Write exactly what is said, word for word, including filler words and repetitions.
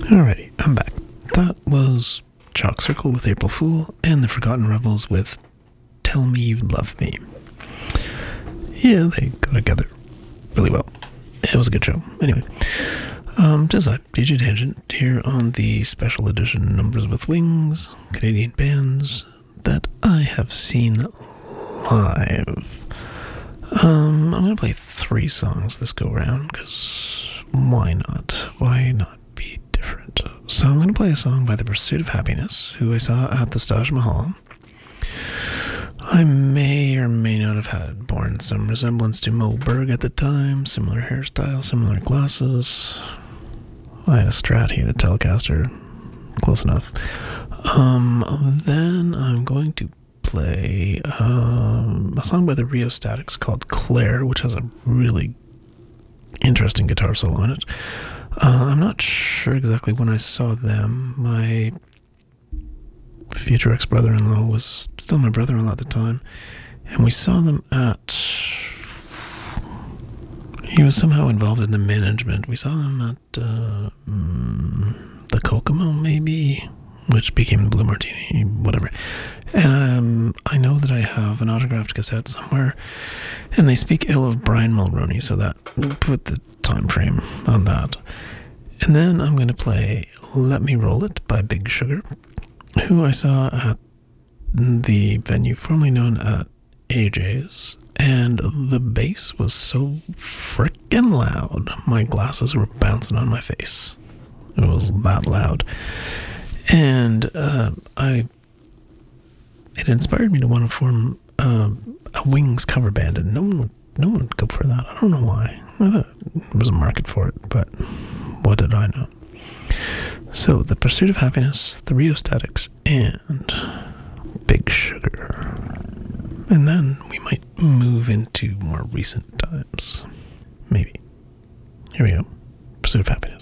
Alrighty, I'm back. That was Chalk Circle with April Fool and the Forgotten Rebels with Tell Me You Love Me. Yeah, they go together really well. It was a good show. Anyway, um, just a D J Tangent here on the special edition Numbers with Wings, Canadian bands that I have seen live. Um, I'm going to play three songs this go round, because why not? Why not be different? So I'm going to play a song by The Pursuit of Happiness, who I saw at the Taj Mahal. I may or may not have had borne some resemblance to Mo Berg at the time, similar hairstyle, similar glasses. I had a Strat, he had a Telecaster, close enough. Um, then I'm going to play um, a song by the Rheostatics called Claire, which has a really interesting guitar solo in it. Uh, I'm not sure exactly when I saw them. My future ex-brother-in-law was still my brother-in-law at the time, and we saw them at... He was somehow involved in the management. We saw them at uh, mm, the Kokomo, maybe, which became the Blue Martini, whatever. Um, I know that I have an autographed cassette somewhere, and they speak ill of Brian Mulroney, so that put the time frame on that. And then I'm going to play Let Me Roll It by Big Sugar, who I saw at the venue formerly known as A J's, and the bass was so frickin' loud, my glasses were bouncing on my face. It was that loud. And uh, I, it inspired me to want to form uh, a Wings cover band, and no one would, no one would go for that. I don't know why. I thought there was a market for it, but what did I know? So, The Pursuit of Happiness, the Rheostatics, and Big Sugar. And then we might move into more recent times. Maybe. Here we go. Pursuit of Happiness.